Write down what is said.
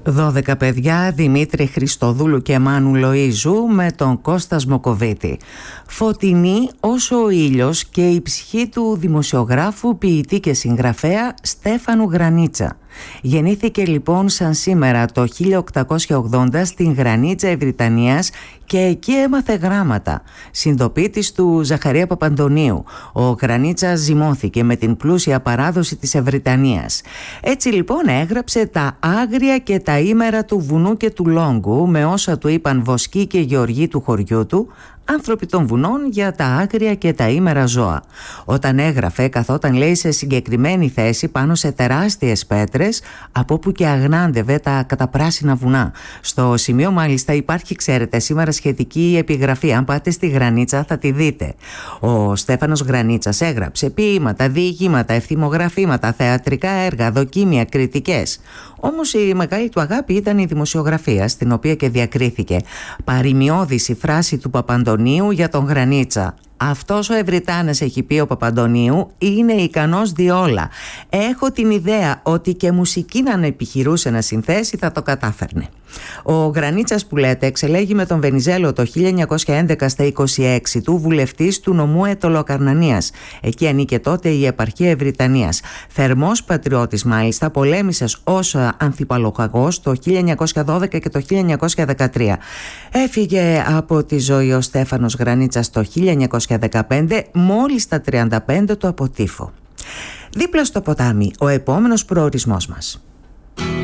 12 παιδιά, Δημήτρη Χριστοδούλου και Μάνου Λοΐζου, με τον Κώστα Σμοκοβίτη. Φωτεινή όσο ο ήλιος και η ψυχή του δημοσιογράφου, ποιητή και συγγραφέα Στέφανου Γρανίτσα. Γεννήθηκε λοιπόν σαν σήμερα το 1880 στην Γρανίτσα Ευρυτανίας και εκεί έμαθε γράμματα. Συντοπίτης του Ζαχαρία Παπαντονίου, ο Γρανίτσας ζυμώθηκε με την πλούσια παράδοση της Ευρυτανίας. Έτσι λοιπόν έγραψε τα άγρια και τα ήμερα του βουνού και του λόγκου, με όσα του είπαν βοσκοί και γεωργοί του χωριού του, άνθρωποι των βουνών, για τα άγρια και τα ήμερα ζώα. Όταν έγραφε, καθόταν, λέει, σε συγκεκριμένη θέση πάνω σε τεράστιες πέτρες, από όπου και αγνάντευε τα καταπράσινα βουνά. Στο σημείο μάλιστα υπάρχει, ξέρετε, σήμερα σχετική επιγραφή. Αν πάτε στη Γρανίτσα θα τη δείτε. Ο Στέφανος Γρανίτσας έγραψε ποίηματα, διηγήματα, ευθυμογραφήματα, θεατρικά έργα, δοκίμια, κριτικές. Όμως η μεγάλη του αγάπη ήταν η δημοσιογραφία, στην οποία και διακρίθηκε. Παρημιώδης η φράση του Παπαντονίου για τον Γρανίτσα. «Αυτός ο Ευρυτάνας», έχει πει ο Παπαντονίου, «είναι ικανός διόλα. Έχω την ιδέα ότι και μουσική να επιχειρούσε να συνθέσει θα το κατάφερνε». Ο Γρανίτσας, που λέτε, εξελέγει με τον Βενιζέλο το 1911 στα 26 του βουλευτής του νομού Αιτωλοκαρνανίας. Εκεί ανήκε τότε η επαρχία Ευρυτανίας. Θερμός πατριώτης μάλιστα, πολέμησε ως ανθιπαλοχαγός το 1912 και το 1913. Έφυγε από τη ζωή ο Στέφανος Γρανίτσας το 1915, μόλις στα 35 του από τύφο. Δίπλα στο ποτάμι, ο επόμενος προορισμός μας.